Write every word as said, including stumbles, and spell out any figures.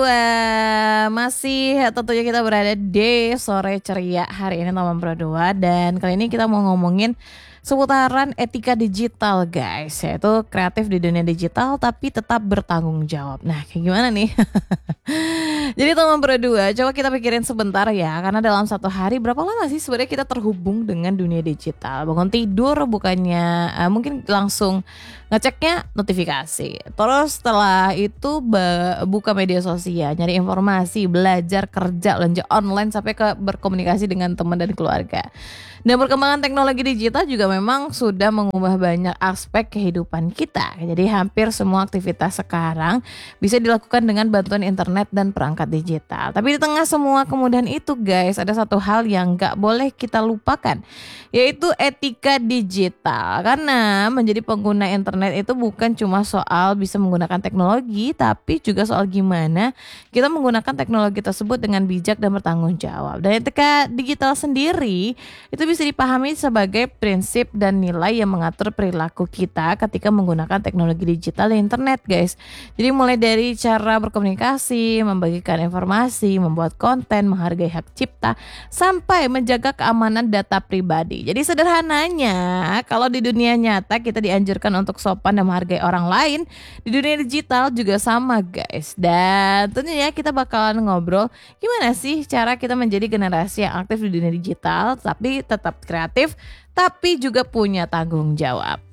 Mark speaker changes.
Speaker 1: Wah, masih tentunya kita berada di sore ceria hari ini teman Pro dua dan kali ini kita mau ngomongin seputaran etika digital guys, yaitu kreatif di dunia digital tapi tetap bertanggung jawab. Nah, kayak gimana nih? Jadi teman Pro dua, coba kita pikirin sebentar ya, karena dalam satu hari berapa lama sih sebenarnya kita terhubung dengan dunia digital? Bangun tidur bukannya uh, mungkin langsung ngeceknya notifikasi. Terus setelah itu ba- buka media sosial, nyari informasi, belajar, kerja, belanja online sampai ke berkomunikasi dengan teman dan keluarga. Dan perkembangan teknologi digital juga memang sudah mengubah banyak aspek kehidupan kita. Jadi hampir semua aktivitas sekarang bisa dilakukan dengan bantuan internet dan perangkat digital. Tapi di tengah semua kemudahan itu guys, ada satu hal yang gak boleh kita lupakan, yaitu etika digital. Karena menjadi pengguna internet itu bukan cuma soal bisa menggunakan teknologi, tapi juga soal gimana kita menggunakan teknologi tersebut dengan bijak dan bertanggung jawab. Dan etika digital sendiri itu bisa dipahami sebagai prinsip dan nilai yang mengatur perilaku kita ketika menggunakan teknologi digital dan internet guys. Jadi mulai dari cara berkomunikasi, membagikan informasi, membuat konten, menghargai hak cipta, sampai menjaga keamanan data pribadi. Jadi sederhananya, kalau di dunia nyata kita dianjurkan untuk sopan dan menghargai orang lain, di dunia digital juga sama guys. Dan tentunya kita bakalan ngobrol gimana sih cara kita menjadi generasi yang aktif di dunia digital tapi tetap kreatif, tapi juga punya tanggung jawab.